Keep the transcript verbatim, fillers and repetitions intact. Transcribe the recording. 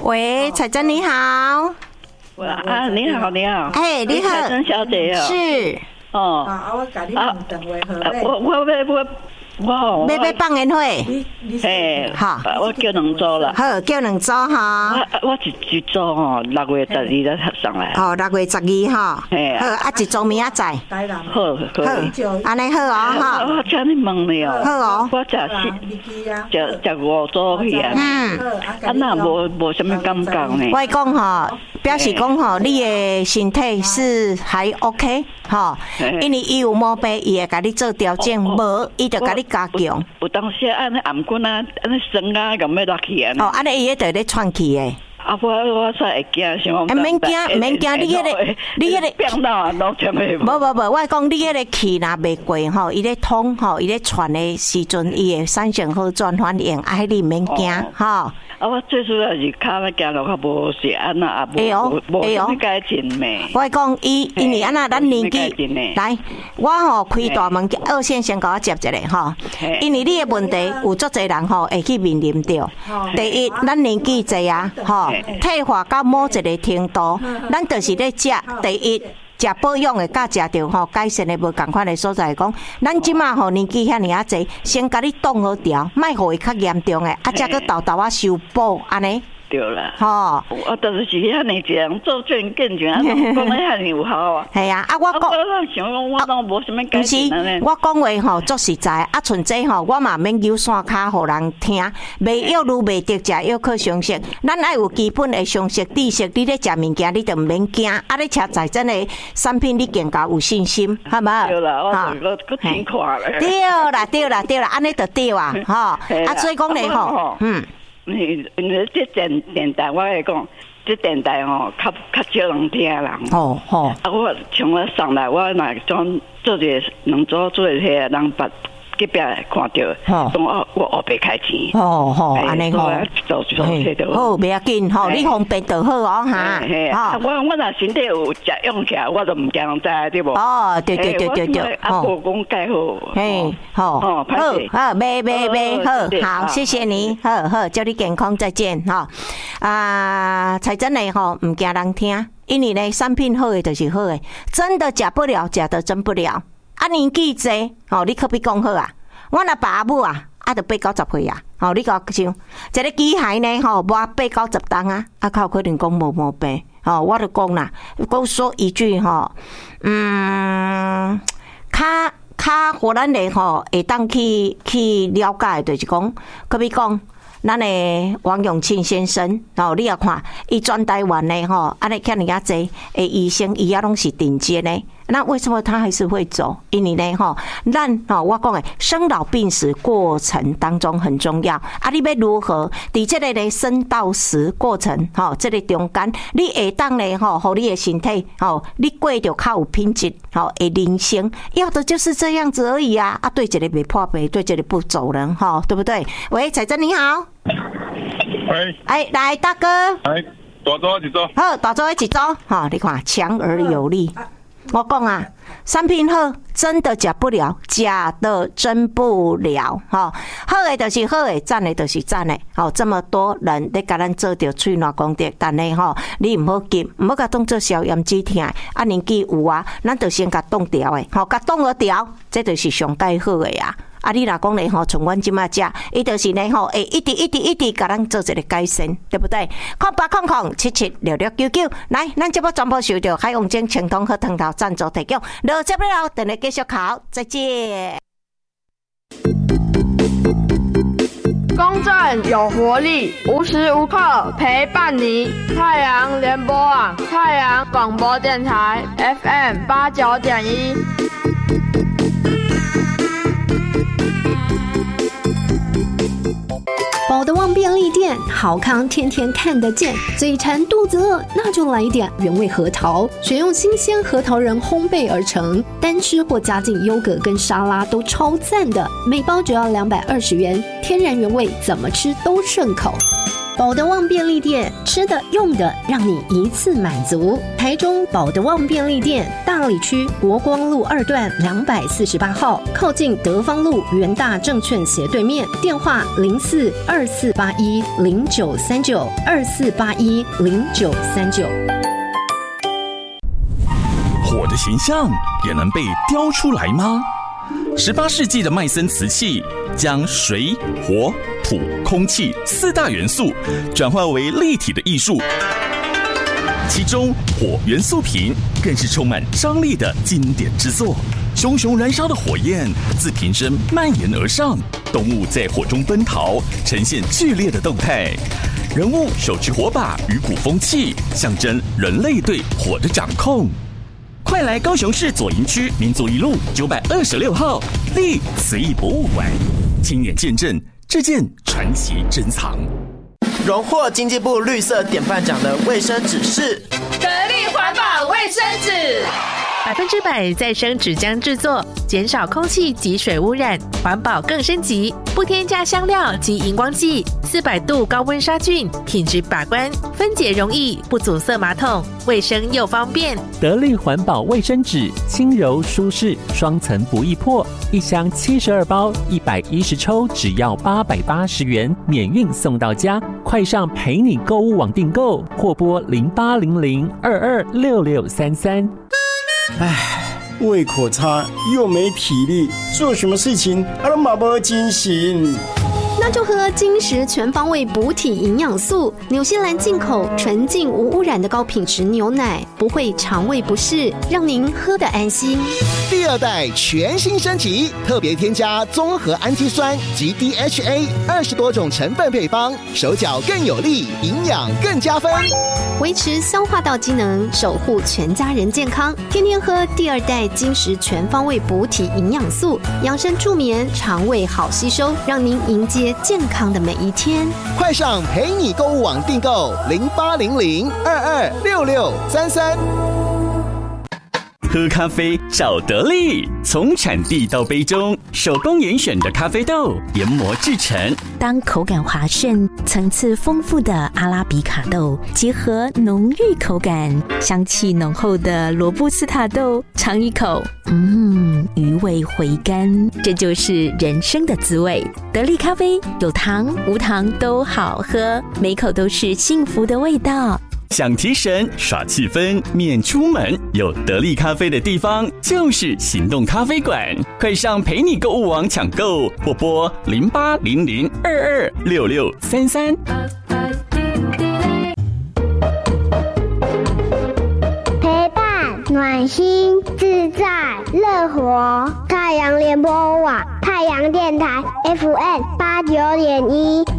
喂，彩珍你好。 啊，你好，你好。 哎，你好， 彩珍小姐哦。 是。 哦。 啊，我甲你问电话好咧。 我我我我。 我要要放烟花， 嘿，好，我叫两组啦。 好，叫两组哈。 我我一一组吼，六月十二日上来。 哦，六月十二哈。 嘿， 好，啊，一组明仔载。 好，好， 安尼好哦哈。 我请你问你哦。 好哦。 我食四，食食五组去啊。嗯。啊，那无无什么感觉呢？ 我讲吼，表示讲吼，你的身体是还 OK 吼，因为伊有毛病，伊会甲你做调整，无伊就甲你。加强， 有当时安尼颔棍啊，安尼酸啊，咁要落去啊。 哦，安尼伊喺度咧喘气诶。 啊，我我煞会惊，想讲。 免惊，免惊，你迄个，你迄个病到啊，拢全袂。 无无无，我讲你迄个气若袂过吼，伊咧通吼，伊咧喘诶时阵，伊会产生好转反应，啊，迄你免惊吼。 啊，我最主要是骹咧行路较无势，安那也无无什么改进咩。 我讲伊，因为安那咱年纪来，我吼开大门，二线先甲我接一下吼。因为你的问题有足侪人吼会去面临到。第一，咱年纪侪啊，吼，退化到某一个程度，咱就是咧食第一。食保养的，甲食着吼改善的无共款的所在，讲咱即马吼年纪遐尔啊济，先甲你挡好调，莫互伊较严重的，啊，则个豆豆啊修补安尼。 对啦， 吼， 我就是是遐尼这样做最更全，啊，讲得遐尼有效啊。 系啊，啊，我讲， 我想讲，我拢无什么改进啊。 我讲话吼足实在，啊，像这吼，我嘛免有线卡互人听，袂药如袂得食药可常识，咱爱有基本的常识知识，你咧食物件，你就毋免惊，啊，你吃在真的产品，你更加有信心，好无？ 对啦，我我我听看咧。 对啦，对啦，对啦，安尼就对啊，吼，啊，所以讲咧吼，嗯。 你你这电电台，我来讲，这电台吼，较较少人听人。 哦哦。 啊，我从我上来，我若种做一个两组做一些人把隔壁看到，讲我我后背开钱。 哦吼，安尼吼， 做做这个。 好，袂要紧吼，你方便就好哦哈。 哈，我我若身体有食用起来，我就唔惊人知对无？ 哦，对对对对对。 啊，无讲介好。 嘿，好，好，好，没没没，好，好，谢谢你，好好，祝你健康，再见哈。啊，才真的吼，唔惊人听，因为呢，产品好的就是好的，真的假不了，假的真不了。啊，年纪济，吼，你可比讲好啊。我若爸母啊，啊，就八九十岁啊，吼，你讲像一个机械呢，吼，无八九十档啊，啊，较有可能讲无毛病，吼，我就讲啦，我说一句吼，嗯，较较互咱的吼，会当去去了解，就是讲，可比讲。咱的王永庆先生，吼，你也看，伊全台湾的吼，安尼遐尼啊济，诶，医生伊也拢是顶尖的。那为什么他还是会走？因为呢，吼，咱吼我讲诶，生老病死过程当中很重要。啊，你要如何伫这个呢生到死过程，吼，这个中间，你会当呢，吼，互你的身体，吼，你过着较有品质，吼，的人生，要的就是这样子而已啊！啊，对这里没破病，对这里不走人，吼，对不对？喂，彩珍你好。 喂， 哎，来大哥， 哎，大组一组， 好，大组一组，哈，你看强而有力。我讲啊，产品好，真的假不了，假的真不了，哈，好的就是好的，赞的就是赞的，好，这么多人在甲咱做着喙烂功德，但是吼，你唔好急，唔好甲当做消炎止痛，啊年纪有啊，咱就先甲冻掉的，吼，甲冻了掉，这就是上介好的呀。啊，你若讲咧吼，像阮即马食，伊就是咧吼，会一直一直一直甲咱做一个改善，对不对？空八空空七七六六九九，来，咱这部全部受到海洋精清汤和汤头赞助提供，落接不了，等你继续考，再见。 公正有活力，无时无刻陪伴你。太阳联播网，太阳广播电台 F M 八九点一。 宝德旺便利店，好康天天看得见。嘴馋肚子饿，那就来一点原味核桃，选用新鲜核桃仁烘焙而成，单吃或加进优格跟沙拉都超赞的。每包只要两百二十元，天然原味，怎么吃都顺口。 宝德旺便利店，吃的用的让你一次满足。台中宝德旺便利店，大里区国光路二段两百四十八号，靠近德芳路元大证券斜对面。电话零四二四八一零九三九二四八一零九三九。 火的形象也能被雕出来吗？十八世纪的麦森瓷器将水、火、土、空气四大元素转化为立体的艺术，其中火元素瓶更是充满张力的经典之作。熊熊燃烧的火焰自瓶身蔓延而上，动物在火中奔逃，呈现剧烈的动态。人物手持火把与鼓风器，象征人类对火的掌控。快来高雄市左营区民族一路九百二十六号立慈义博物馆，亲眼见证这件传奇珍藏。 荣获经济部绿色典范奖的卫生纸是得力环保卫生纸， 百分之百再生纸浆制作，减少空气及水污染，环保更升级，不添加香料及荧光剂，四百度高温杀菌，品质把关，分解容易，不阻塞马桶，卫生又方便。 得力环保卫生纸，轻柔舒适，双层不易破，一箱七十二包，一百一十抽，只要八百八十元，免运送到家。快上陪你购物网订购，或拨零八零零二二六六三三。 唉，胃口差又没体力，做什么事情啊都没没精神。 那就喝金石全方位补体营养素，纽西兰进口纯净无污染的高品质牛奶，不会肠胃不适，让您喝得安心。 第二代全新升级，特别添加综合氨基酸及 D H A 二十多种成分配方，手脚更有力，营养更加分， 维持消化道机能，守护全家人健康。天天喝第二代金石全方位补体营养素，养生助眠，肠胃好吸收，让您迎接健康的每一天。 快上陪你购物网订购零八零零二二六六三三。 喝咖啡找得力，从产地到杯中，手工严选的咖啡豆研磨制成。 当口感滑顺、层次丰富的阿拉比卡豆结合浓郁口感、香气浓厚的罗布斯塔豆，尝一口，嗯，余味回甘，这就是人生的滋味。得力咖啡有糖无糖都好喝，每口都是幸福的味道。 想提神耍气氛免出门，有得力咖啡的地方就是行动咖啡馆。快上陪你购物网抢购，或拨零八零零二二六六三三。 陪伴暖心自在乐活，太阳联播网太阳电台 F M 八九点一。